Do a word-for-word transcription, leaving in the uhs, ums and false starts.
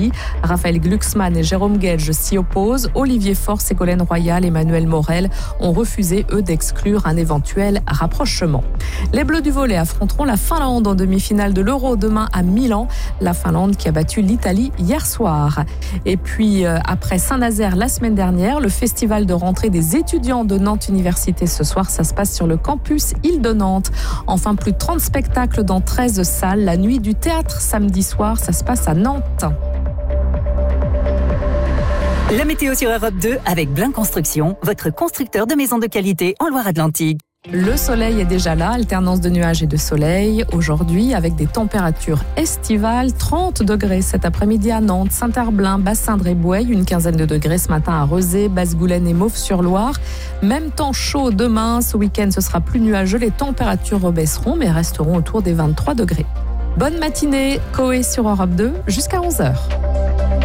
Nancy. Raphaël Glucksmann et Jérôme Gage s'y opposent. Olivier Faure, Ségolène Royal, Emmanuel Morel ont refusé, eux, d'exclure un éventuel rapprochement. Les Bleus du volley affronteront la Finlande en demi-finale de l'Euro demain à Milan. La Finlande qui a battu l'Italie hier soir. Et puis, euh, après Saint-Nazaire la semaine dernière, le festival de rentrée des étudiants de Nantes Université ce soir, ça se passe sur le campus Île de Nantes. Enfin, plus de trente spectacles dans treize salles. La nuit du théâtre samedi soir, ça se passe à Nantes. La météo sur Europe deux avec Blin Construction, votre constructeur de maisons de qualité en Loire-Atlantique. Le soleil est déjà là, alternance de nuages et de soleil. Aujourd'hui, avec des températures estivales, trente degrés cet après-midi à Nantes, Saint-Herblain, Bassin-Dréboueil, une quinzaine de degrés ce matin à Rezé, Basse-Goulaine et Mauves-sur-Loire. Même temps chaud demain, ce week-end ce sera plus nuageux, les températures rebaisseront mais resteront autour des vingt-trois degrés. Bonne matinée, Coé sur Europe deux, jusqu'à onze heures.